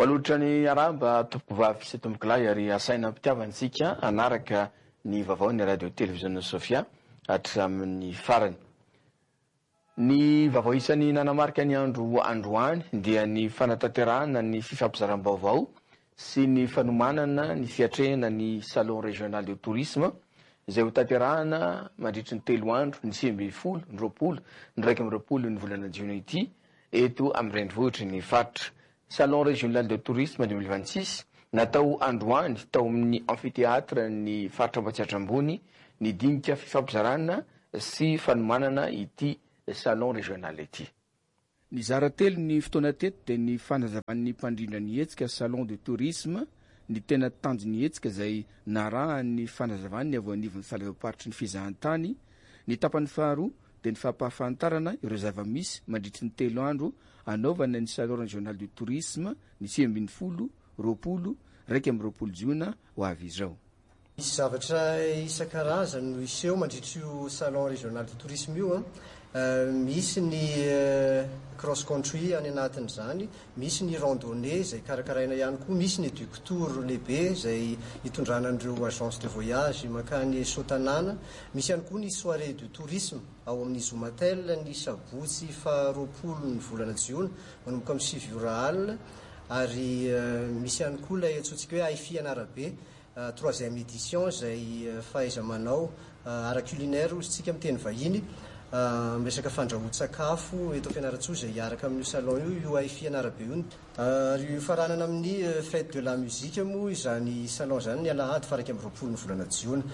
Walotrany araba tompokivavy sy tombokilahy ary asaina mpitiavantsika anaraka ny vaovao ny radio televiziona Sofia hatramin'ny farany. Ny vaovao isan'ny nanamarika ny androany dia ny fanatanterahana ny fifampizaram-baovao sy ny fanomanana ny fiatrehana ny salon régional de tourisme izay ho tanterahana mandritry ny 3 andro ny 2010, ny 20, ny 20 ny volana jiona ity eto amin'ny renivohitry ny faritra. Salon régional de tourisme 2026 natao androany tao amin'ny amphithéâtre ny faritra Ambohidratra ambony ny dinika fifampizarana sy fanomanana ity salon régional ity. Ny zaratelo ny fotoana teto dia ny fanazavan'ny mpandrindra ny hetsika salon de tourisme ny tena tanjony hetsika izay narahan'ny fanazavany avy anivon'ny falavam-paritry ny fizahantany. Ny tapany faharoa dia ny fampahafantarana ireo zava-misy mandritry ny 3 andro anaovana ny salon régional du tourisme ny 2010, 20, 20 jiona ho avy izao. Misy zavatra isan-karazany no iseho mandritry io salon régional du tourisme io. Misy ny cross country any anatin'izany, misy ny randonnée izay karakaraina ihany koa, misy ny duc tour lehibe izay hitondrana an'ireo agence de voyage makany Sotanana, misy ihany koa ny soirée du tourisme ao amin'ny Zomatel ny sabotsy faha-20 ny volana jiona manomboka amin'ny 7 ora alina, ary misy ihany koa ilay atsotsika hoe AIFI Anarabe 3e édition izay fahaiza-manao ara-culinaire ozy tsika amin'ny teny vahiny, resaka fandrahoan-tsakafo eto Fianarantsoa izay hiaraka amin'ny salon io AIFI Anarabe io. Ary faranana amin'ny fête de la musique moa izany salon izany ny alahady faraka amin'ny 20 ny volana jiona.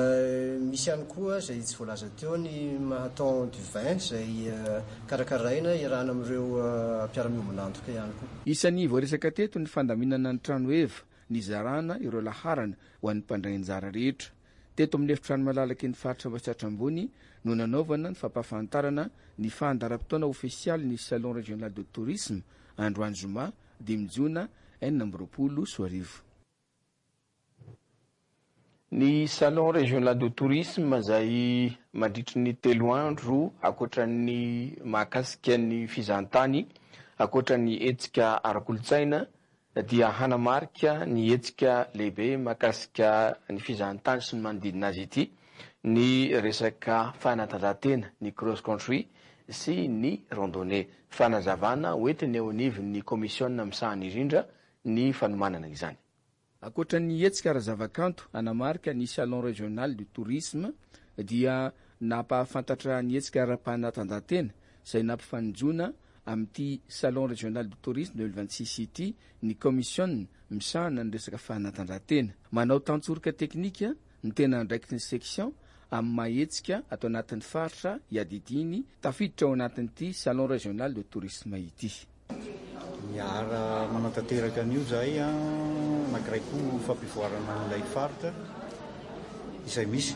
Misy ihany koa izay tsy voalaza teo ny marathon du vin izay karakaraina iarahana amin'ireo mpiara-miomana antoka ihany koa. Isan'ny voaresaka teto ny fandaminana ny trano eva ny zarana ireo laharana ho an'ny mpandray anjara rehetra. Teto amin'ny efitrano malalaky ny faritra Ambohidratra ambony no nanaovana ny fampahafantarana ny fandaharam-potoana ofisialy ny salon régional de tourisme androany zoma 5 jiona 2020. Ny salon régional de tourisme izay mandritry ny 3 andro akoatran'ny mahakasika ny fizahantany, akoatran'ny hetsika ara-kolotsaina dia hanamarika ny hetsika lehibe mahakasika ny fizahantany sy ny manodidina azy ity, ny resaka fanatanjahantena, ny cross country sy ny randonnée, fanazavana hoentiny eo anivon'ny commission misahana irindra ny fanomanana izany. Akoatran'ny hetsika ara-zavakanto anamarika ny salon régional du tourisme dia nampahafantatra ny hetsika ara-panatanjahantena izay nampifanijona amin'ity salon régional du tourisme 2026 ity ny commission misahana ny resaka fanatanjahantena. Manao tantsorika teknika ny tena andraikitry ny section amin'ny mahetsika atao anatin'ny faritra iadidiny tafiditra ao anatin'ity salon régional de tourisme ity. Miara manatanteraka an'io zahay anankiray koa fampivoarana an'ilay faritra izay misy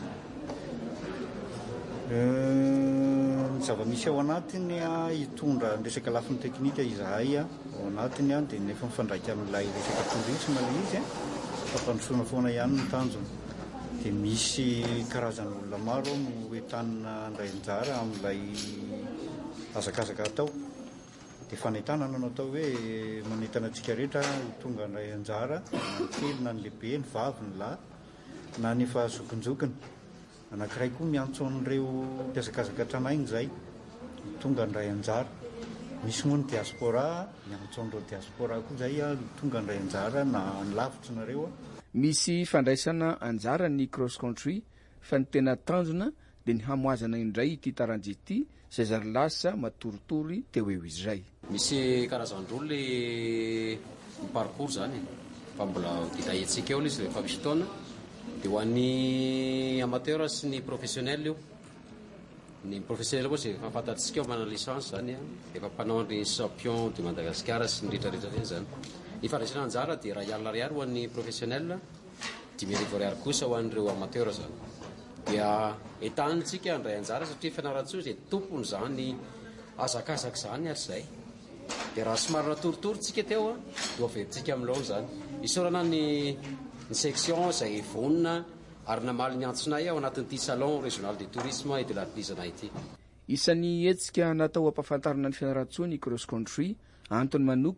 ny zava-misy ao anatiny hitondra ny resaka lafiny teknika izahay ao anatiny dia nefa mifandraika amin'ilay resaka tourisme ilay izy fampandrosoana foana ihany ny tanjony. Dia misy karazan'olona maro no entanina andray anjara amin'ilay azakazaka atao. Dia fanentanana no atao hoe manentana antsika rehetra tonga andray anjara, na ny kely na ny lehibe, ny vavy, ny lahy, na ny efa zokinjokiny. Anankiray koa miantso an'ireo mpiazakazaka tranainy izay tonga andray anjara. Misy moa ny diaspora, miantso an'ireo diaspora koa izay tonga andray anjara na ny lavitra nareo. Misy fandraisana anjara ny cross country fa ny tena tanjona dia ny hamoazana indray ity taranjy ity izay zary lasa matoritory teo eo izay. Misy karazan'olo le parcours zany fa mbola ditahintsika eo izy rehefa misy taona dia ho an'ny amateur sy ny professionnel io. Ny professionnel koa izay fantatsika eo manana licence zany efa mpanao ny champion de Madagascar sy ny rehetrarehetra zany. Ny fandraisana anjara dia $1 ho an'ny professionnel, $10,000 kosa ho an'ireo amateur zany. Dia entanitsika andray anjara satria Fianarantsoa dia tompony zany azakazaka zany ary izay. Dia raha somary natoritorytsika teo dia averitsika amin'ilao zany. Isaorana ny section izay vonona ary namaly ny antsonay ao anatin'ity salon régional de tourisme et de l'artisanat ity. Isan'ny hetsika natao hampafantarana ny Fianarantsoa ny cross country antony manokana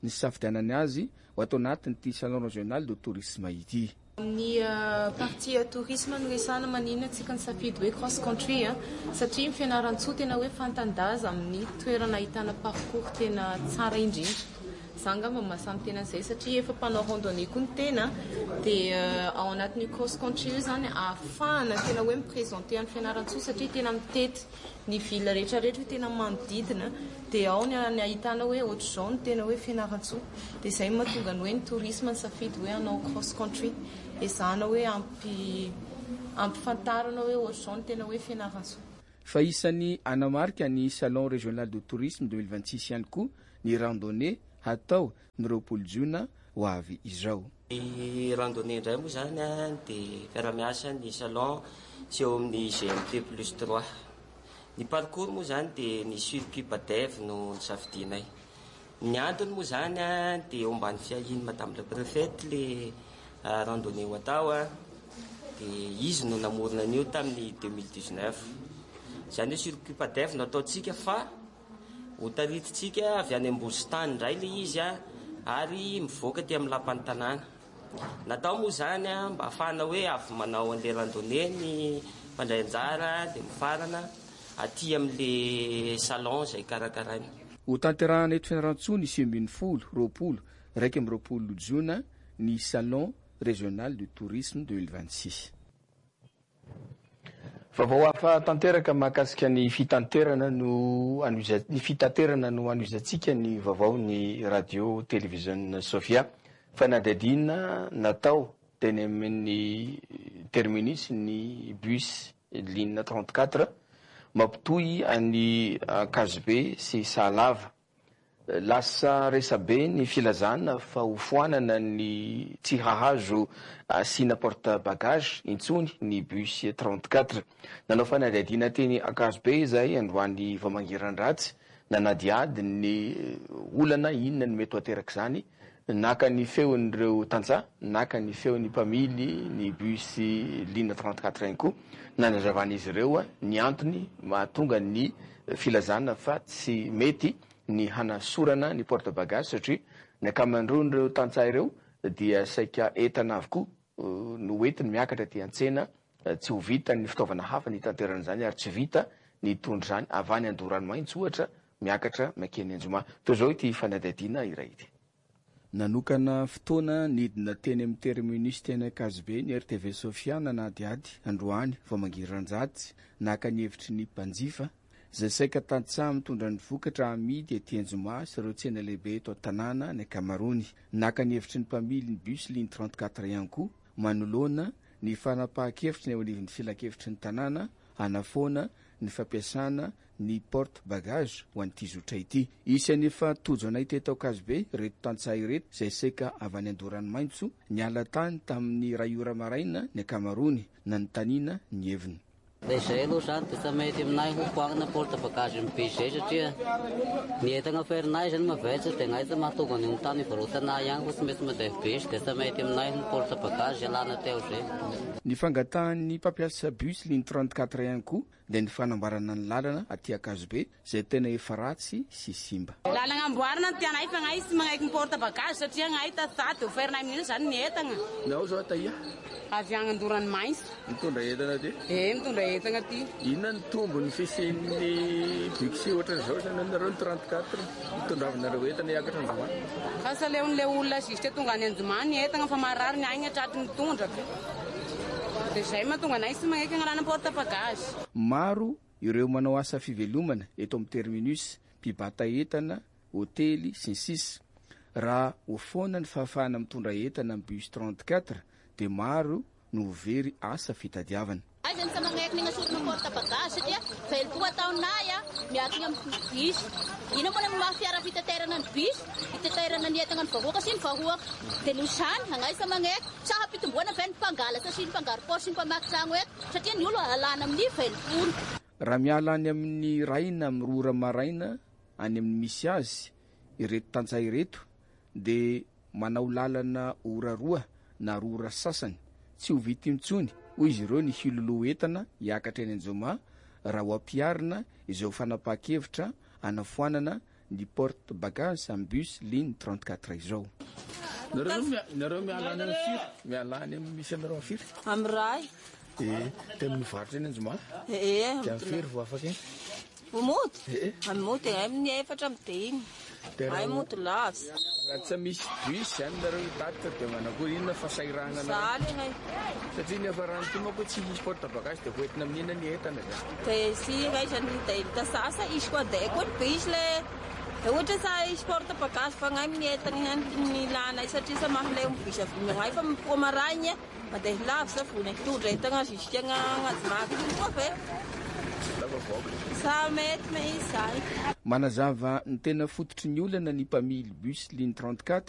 ny safidianany azy ho atao anatin'ity salon régional de tourisme ity. Ny partie tourisme no resana manina antsika ny safidy hoe cross country satria ny fianaran-tsoa tena hoe fantandaza amin'ny toerana ahitana parcours tena tsara indrindra. Zangamba mahasamy tena izay satria efa mpanao randonnée koa ny tena dia ao anatin'ny cross country io zany ahafahana tena hoe miprésenter amin'ny fianaran-tsoa satria tena mitety ny vila rehetrarehetra tena manodidina dia ao ny ahitana hoe ohatran'izao ny tena hoe fianaran-tsoa dia izay mahatonga ny hoe ny tourisme ny safidy hoe hanao cross country ezahana hoe ampifantarana hoe ohatran'izao ny tena hoe fianaran-tsoa. Fa isan'ny anamarika ny salon régional de tourisme 2026 ihany koa ny randonnée hatao ny roapolo jona ho avy izao. Ny randonnée indray moa zany dia fiara-miasa ny salon sy eo amin'ny GMT+3. Ny parcours moa zany dia ny circuit Badève no nisafidianay. Ny antony moa zany dia eo ambany fiahiny madame le préfète le randonnée ho atao dia izy no namorona an'io tamin'ny 2019. Zany hoe circuit Badève no ataontsika fa ho tarititsika avy any Ambositany indray le izy ary mivoaka ty amin'ny lapan'ny tanàna. Natao moa zany mba ahafahana hoe avy manao an'le randonnée ny mpandray anjara dia mifarana aty amin'le salon izay karakarainy. Ho tanterahana eto Fianaratsoa ny 2020 jona ny salon régional du tourisme 2026. Vaovao hafa tanteraka mahakasika ny fitanterana no anoizatsika ny vaovao ny radio télévision Sofia fanadadina natao teny amin'ny terminus ny bus ligne 34 mampitoy any Kazobe sy Sahalava. Lasa resabe ny filazana fa hofoanana ny tsy hahazo sina porte bagage intsony ny bus 34. Nanao fanadadina teny Kazobe izay androany Vamangirandratsy nanadiady ny olana inona ny mety ateraka izany naka ny feon'ireo tantsaha naka ny feon'ny mpamily ny bus ligne 34 ihany koa nanazavana izy ireo ny antony mahatonga ny filazana fa tsy mety ny hanasorana ny porte bagage satria ny akamandron'ireo tantsaha ireo dia saika entana avokoa no entiny miakatra ty an-tsena tsy ho vita ny fitaovana hafa ny tanteran'izany ary tsy vita ny tondro izany avany Andoranomaintso ohatra miakatra makeny Anjoma. Toy izao ity fanadadiana iray ity. Nanokana fotoana nidina teny amin'ny terminus teny Kazobe ny RTV Sofia nanadiady androany Vamangirandratsy naka ny hevitry ny mpanjifa izay saika tantsaha mitondra ny vokatra amidy ety Anjoma sy ireo tsena lehibe eto an-tanàna ny ankamaroany. Naka ny hevitry ny mpamily ny bus ligne 34 ihany koa manoloana ny fanapahan-kevitry ny eo anivon'ny filan-kevitry ny tanàna hanafoana ny fampiasana ny porte bagage ho an'ity zotra ity. Isan'ny efa tojo anay teto Kazobe reto tantsaha ireto izay saika avy any Andoranomaintso niala tany tamin'ny ray ora maraina ny ankamaroany nanontaniana ny heviny. Izay aloha zany dia tsy mety aminay hofoagna porte bagage amin'ny bus izay satria ny entana ferinay zany mavetsy dia ngaitsy mahatonga ny tany varotana ihany fa tsy mety mandeha bus dia tsy mety aminay ny porte bagage alana teo izay. Ny fangatahan'ny mpampiasa bus ligne 34 ihany koa dia ny fanambarana ny lalana aty Kazobe izay tena efa ratsy sy simba. Lalana amboarina ny tianay fa ngay sy manaiky ny porte bagage satria ngay taty oferinay mihitsy zany ny entana. Nao zao taia? Avy any Andoranomaintso. Mitondra entana ty? Mitondra entana ty. Inona ny tombony fisian'ny bus ohatran'izao zany anareo ny 34 mitondravinareo entana hiakatra Anjomany? Fasaleon'ilay olona zisitra tonga any Anjomany entana fa marary ny agny atraty ny tondra. Dia izay mahatonga anay sy manaiky anarana porte bagage. Maro ireo manao asa fivelomana eto amin'ny terminus, mpibata entana, hôtely sy ny sisa. Raha ho foana ny fahafahana mitondra entana amin'ny bus 34 dia maro no very asa fitadiavana. Aizany sa manaiky ny asorana porte bagage satria velom-po ataonay miakina amin'ny bus. Ino moa ny mahafiara fitaterana ny bus, fitaterana ny entana ny vahoaka sy ny vahoaka. Dia noho izany anay sa manaiky tsy hahampitomboana ve ny mpangalatra sy ny mpangaro-pôsy sy ny mpamaky trano eto satria ny olo alana amin'ny velom-pony. Raha miala any amin'ny raina amin'ny rora maraina any amin'ny misy azy ireto tantsaha ireto dia manao lalana ora roa na rora sasany tsy ho vita intsony hoy izy ireo ny hiloloha entana hiakatra eny Anjoma raha ho ampiarina izao fanapahan-kevitra hanafoanana ny porte bagage amin'ny bus ligne 34 izao. Nareo mialany amin'ny firy? Mialany amin'ny misy amireo amin'ny firy? Amin'ny ray. Tena mivarotra eny Anjoma? Dia firy vao afaka eny? Moty? Amin'ny moty amin'ny 4 amin'ny dimy. Ay moty lavitra. Raha tsy misy bus zany nareo hitatitra dia manakory inona fasahirana Saly hay. Satria ny afarany ty manko tsy misy porte bagage dia voentina amin'inona ny entana zany. Dia si raisany hita sasa izy koa dia koa ny bus le ohatra sa izy porte bagage fa ngay amin'ny entana ny ilana satria sa mahalay amin'ny bus avy ngay fa mipomaragny mandeha lavitra vony tondra entana zisitana agnajimaky iny koa ve. Sa mety me izay. Manazava ny tena fototry ny olana ny mpamily bus ligne 34